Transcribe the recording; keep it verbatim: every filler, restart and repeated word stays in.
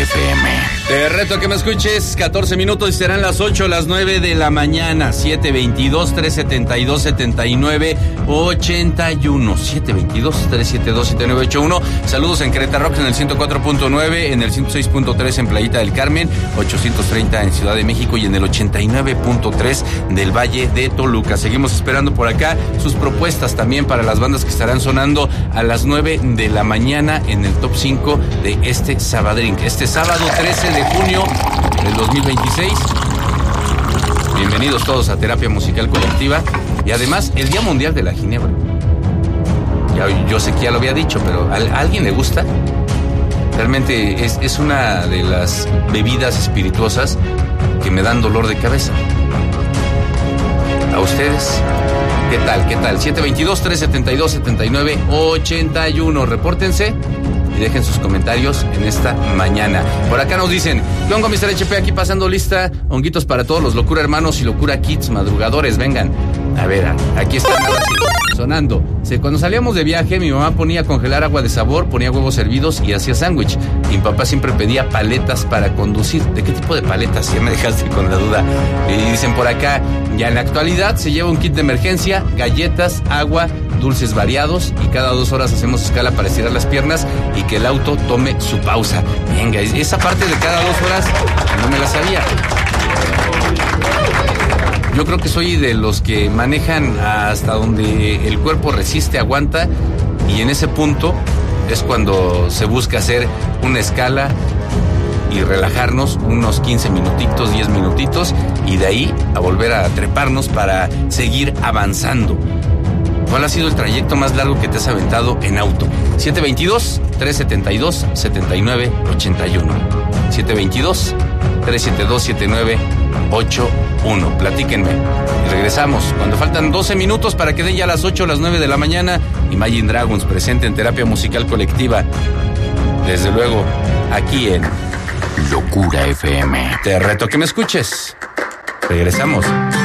F M. Te reto a que me escuches catorce minutos y serán las ocho, las nueve de la mañana. siete veintidós, trescientos setenta y dos, setenta y nueve ochenta y uno. siete veintidós, trescientos setenta y dos, setenta y nueve ochenta y uno. Saludos en Querétaro Rock en el ciento cuatro punto nueve, en el ciento seis punto tres en Playita del Carmen, ochocientos treinta en Ciudad de México y en el ochenta y nueve punto tres del Valle de Toluca. Seguimos esperando por acá sus propuestas también para las bandas que estarán sonando a las nueve de la mañana en el top cinco de este Sabadrink. Este sábado trece de junio del dos mil veintiséis. Bienvenidos todos a Terapia Musical Colectiva y además el Día Mundial de la Ginebra. Ya, yo sé que ya lo había dicho, pero ¿a, a alguien le gusta? Realmente es, es una de las bebidas espirituosas que me dan dolor de cabeza. ¿A ustedes? ¿Qué tal? ¿Qué tal? siete veintidós, trescientos setenta y dos, setenta y nueve ochenta y uno. Repórtense y dejen sus comentarios en esta mañana. Por acá nos dicen: ¿qué onda, mister H P? Aquí pasando lista, honguitos para todos los Locura Hermanos y Locura Kids madrugadores, vengan. A ver, aquí están ahora sí, sonando. Cuando salíamos de viaje, mi mamá ponía a congelar agua de sabor, ponía huevos hervidos y hacía sándwich. Mi papá siempre pedía paletas para conducir. ¿De qué tipo de paletas? Ya me dejaste con la duda. Y dicen por acá: ya en la actualidad se lleva un kit de emergencia, galletas, agua, dulces variados, y cada dos horas hacemos escala para estirar las piernas y que el auto tome su pausa. Venga, esa parte de cada dos horas no me la sabía. Yo creo que soy de los que manejan hasta donde el cuerpo resiste, aguanta, y en ese punto es cuando se busca hacer una escala y relajarnos unos quince minutitos, diez minutitos, y de ahí a volver a treparnos para seguir avanzando. ¿Cuál ha sido el trayecto más largo que te has aventado en auto? siete veintidós, trescientos setenta y dos, setenta y nueve ochenta y uno. siete veintidós, trescientos setenta y dos, setenta y nueve ochenta y uno. Platíquenme. Y regresamos cuando faltan doce minutos para que den ya las ocho, las nueve de la mañana. Imagine Dragons presente en Terapia Musical Colectiva. Desde luego, aquí en Locura F M. Te reto a que me escuches. Regresamos.